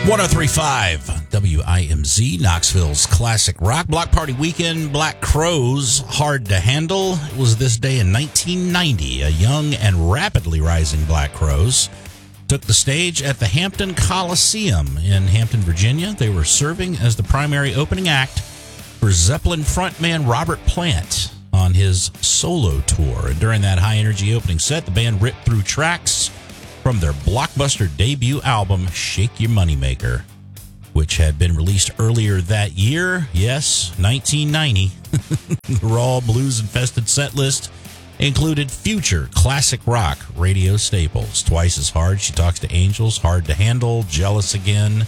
103.5 WIMZ, Knoxville's classic rock. Block Party Weekend, Black Crowes, Hard to Handle. It was this day in 1990. A young and rapidly rising Black Crowes took the stage at the Hampton Coliseum in Hampton, Virginia. They were serving as the primary opening act for Zeppelin frontman Robert Plant on his solo tour. And during that high-energy opening set, the band ripped through tracks from their blockbuster debut album, Shake Your Moneymaker, which had been released earlier that year. Yes, 1990. The raw blues-infested set list included future classic rock radio staples. Twice as Hard, She Talks to Angels, Hard to Handle, Jealous Again.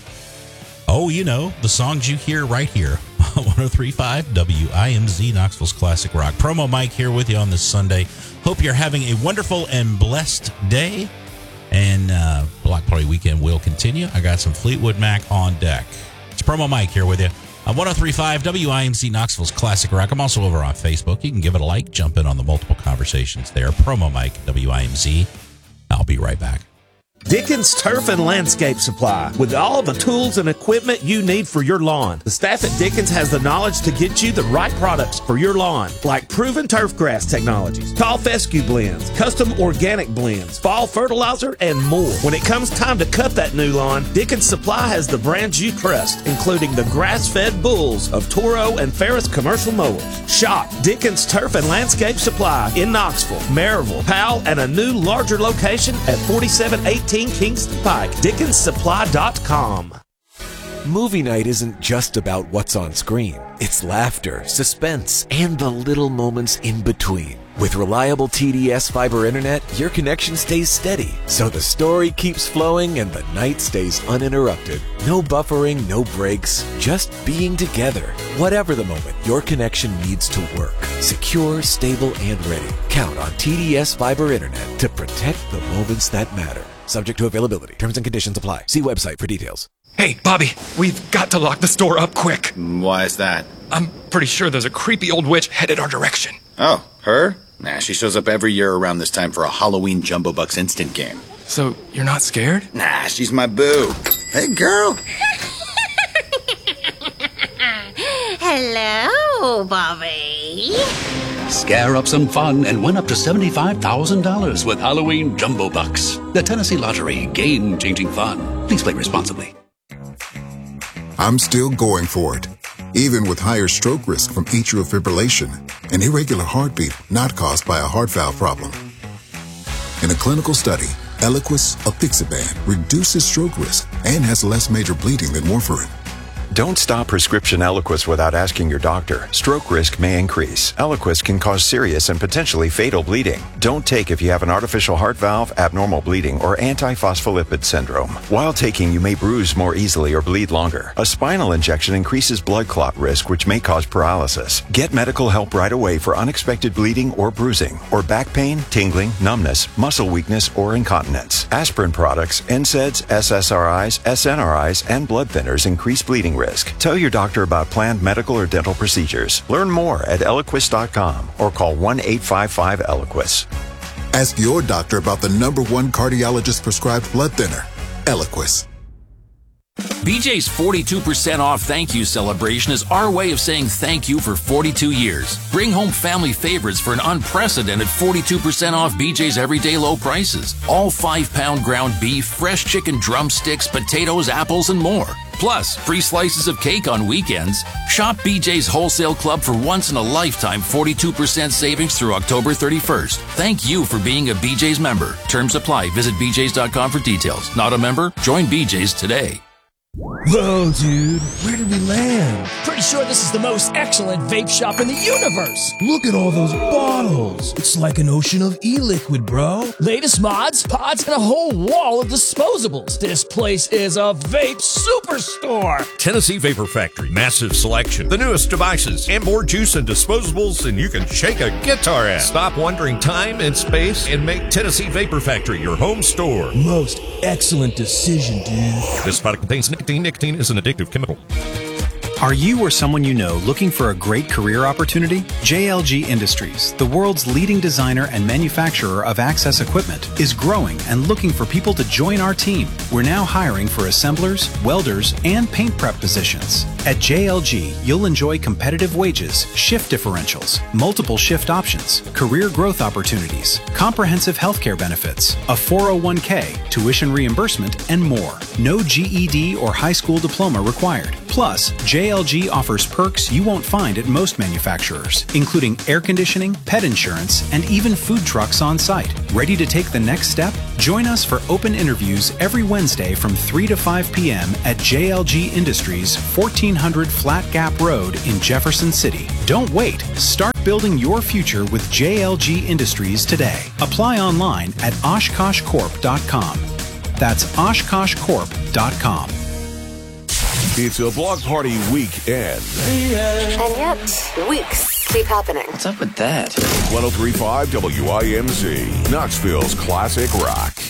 Oh, you know, the songs you hear right here. 103.5 WIMZ, Knoxville's classic rock. Promo Mike here with you on this Sunday. Hope you're having a wonderful and blessed day. And Block Party Weekend will continue. I got some Fleetwood Mac on deck. It's Promo Mike here with you on 103.5 WIMZ, Knoxville's classic rock. I'm also over on Facebook. You can give it a like, jump in on the multiple conversations there. Promo Mike, WIMZ. I'll be right back. Dickens Turf and Landscape Supply, with all the tools and equipment you need for your lawn. The staff at Dickens has the knowledge to get you the right products for your lawn, like proven turf grass technologies, tall fescue blends, custom organic blends, fall fertilizer, and more. When it comes time to cut that new lawn, Dickens Supply has the brands you trust, including the grass-fed bulls of Toro and Ferris commercial mowers. Shop Dickens Turf and Landscape Supply in Knoxville, Maryville, Powell, and a new larger location at 4718 Kingston Pike. DickensSupply.com. Movie night isn't just about what's on screen. It's laughter, suspense, and the little moments in between. With reliable TDS fiber internet, your connection stays steady, so the story keeps flowing and the night stays uninterrupted. No buffering, no breaks, just being together. Whatever the moment, your connection needs to work. Secure, stable, and ready. Count on TDS fiber internet to protect the moments that matter. Subject to availability. Terms and conditions apply. See website for details. Hey, Bobby, we've got to lock the store up quick. Why is that? I'm pretty sure there's a creepy old witch headed our direction. Oh, her? Nah, she shows up every year around this time for a Halloween Jumbo Bucks instant game. So, you're not scared? Nah, she's my boo. Hey, girl. Hello, Bobby. Scare up some fun and win up to $75,000 with Halloween Jumbo Bucks. The Tennessee Lottery, game-changing fun. Please play responsibly. I'm still going for it, even with higher stroke risk from atrial fibrillation, an irregular heartbeat not caused by a heart valve problem. In a clinical study, Eliquis apixaban reduces stroke risk and has less major bleeding than warfarin. Don't stop prescription Eliquis without asking your doctor. Stroke risk may increase. Eliquis can cause serious and potentially fatal bleeding. Don't take if you have an artificial heart valve, abnormal bleeding, or antiphospholipid syndrome. While taking, you may bruise more easily or bleed longer. A spinal injection increases blood clot risk, which may cause paralysis. Get medical help right away for unexpected bleeding or bruising, or back pain, tingling, numbness, muscle weakness, or incontinence. Aspirin products, NSAIDs, SSRIs, SNRIs, and blood thinners increase bleeding risk. Tell your doctor about planned medical or dental procedures. Learn more at Eliquis.com or call 1-855-ELIQUIS. Ask your doctor about the #1 cardiologist prescribed blood thinner, Eliquis. BJ's 42% off thank you celebration is our way of saying thank you for 42 years. Bring home family favorites for an unprecedented 42% off BJ's everyday low prices. All 5-pound ground beef, fresh chicken drumsticks, potatoes, apples, and more. Plus, free slices of cake on weekends. Shop BJ's Wholesale Club for once-in-a-lifetime 42% savings through October 31st. Thank you for being a BJ's member. Terms apply. Visit bjs.com for details. Not a member? Join BJ's today. Whoa, dude. Where did we land? Pretty sure this is the most excellent vape shop in the universe. Look at all those bottles. It's like an ocean of e-liquid, bro. Latest mods, pods, and a whole wall of disposables. This place is a vape superstore. Tennessee Vapor Factory. Massive selection. The newest devices and more juice and disposables than you can shake a guitar at. Stop wandering time and space and make Tennessee Vapor Factory your home store. Most excellent decision, dude. This product contains nicotine. Nicotine is an addictive chemical. Are you or someone you know looking for a great career opportunity? JLG Industries, the world's leading designer and manufacturer of access equipment, is growing and looking for people to join our team. We're now hiring for assemblers, welders, and paint prep positions. At JLG, you'll enjoy competitive wages, shift differentials, multiple shift options, career growth opportunities, comprehensive healthcare benefits, a 401k, tuition reimbursement, and more. No GED or high school diploma required. Plus, JLG offers perks you won't find at most manufacturers, including air conditioning, pet insurance, and even food trucks on site. Ready to take the next step? Join us for open interviews every Wednesday from 3 to 5 p.m. at JLG Industries, 1400 Flat Gap Road in Jefferson City. Don't wait. Start building your future with JLG Industries today. Apply online at OshkoshCorp.com. That's OshkoshCorp.com. It's a Block Party weekend. And yet, weeks keep happening. What's up with that? 103.5 WIMZ, Knoxville's classic rock.